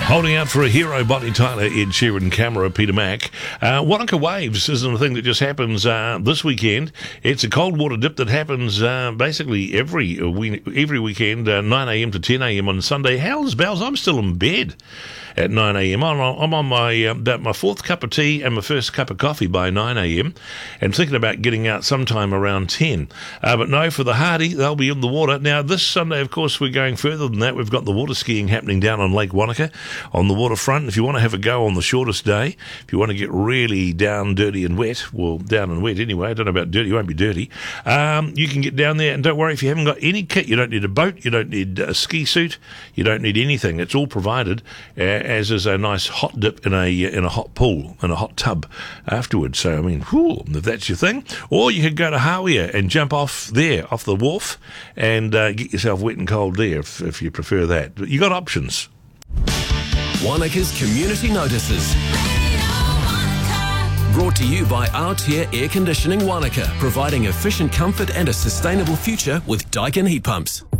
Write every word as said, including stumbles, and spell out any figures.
Holding out for a hero, Bonnie Tyler, Ed Sheeran, Camera, Peter Mac. Uh, Wanaka Waves isn't a thing that just happens uh, this weekend. It's a cold water dip that happens uh, basically every uh, we, every weekend, uh, nine a.m. to ten a.m. on Sunday. How's bells? I'm still in bed at nine a.m. I'm on, I'm on my uh, about my fourth cup of tea and my first cup of coffee by nine a.m. and thinking about getting out sometime around ten. Uh, but no, for the hardy, they'll be in the water. Now, this Sunday, of course, we're going further than that. We've got the water skiing happening down on Lake Wanaka on the waterfront. If you want to have a go on the shortest day, if you want to get really down, dirty and wet, well, down and wet anyway, I don't know about dirty, you won't be dirty, um, you can get down there, and don't worry if you haven't got any kit. You don't need a boat, you don't need a ski suit, you don't need anything. It's all provided, uh, as is a nice hot dip in a in a hot pool, in a hot tub afterwards. So, I mean, whew, if that's your thing. Or you could go to Hawea and jump off there, off the wharf, and uh, get yourself wet and cold there if, if you prefer that. But you got options. Wanaka's Community Notices. Brought to you by Aotea Air Conditioning Wanaka, providing efficient comfort and a sustainable future with Daikin heat pumps.